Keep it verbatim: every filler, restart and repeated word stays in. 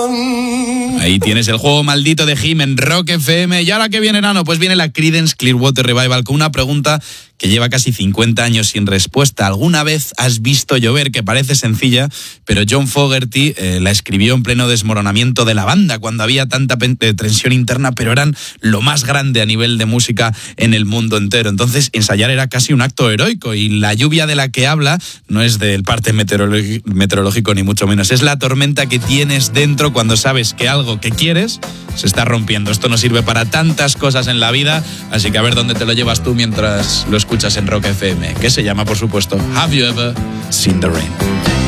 Ahí tienes el juego maldito de Him en Rock F M. ¿Y ahora qué viene, Nano? Pues viene la Creedence Clearwater Revival con una pregunta que lleva casi cincuenta años sin respuesta. ¿Alguna vez has visto llover? Que parece sencilla, pero John Fogerty eh, la escribió en pleno desmoronamiento de la banda, cuando había tanta pen- eh, tensión interna, pero eran lo más grande a nivel de música en el mundo entero. Entonces, ensayar era casi un acto heroico, y la lluvia de la que habla no es del parte meteorológico, meteorológico ni mucho menos. Es la tormenta que tienes dentro cuando sabes que algo que quieres se está rompiendo. Esto nos sirve para tantas cosas en la vida, así que a ver dónde te lo llevas tú mientras lo escuchas en Rock F M, que se llama, por supuesto, Have You Ever Seen the Rain?